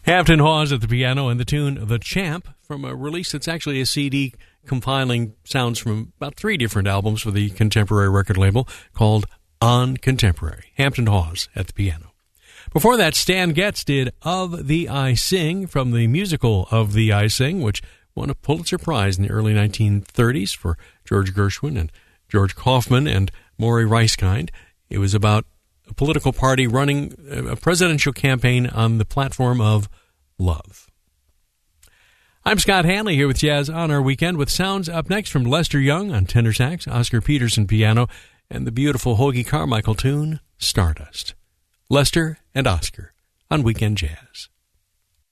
Hampton Hawes at the piano and the tune The Champ from a release that's actually a CD compiling sounds from about 3 different albums for the Contemporary record label called On Contemporary. Hampton Hawes at the piano. Before that, Stan Getz did Of Thee I Sing from the musical Of Thee I Sing, which won a Pulitzer Prize in the early 1930s for George Gershwin and George Kaufman and Maury Reiskind. It was about a political party running a presidential campaign on the platform of love. I'm Scott Hanley here with Jazz on Our Weekend with sounds up next from Lester Young on tenor sax, Oscar Peterson piano, and the beautiful Hoagy Carmichael tune, Stardust. Lester and Oscar on Weekend Jazz.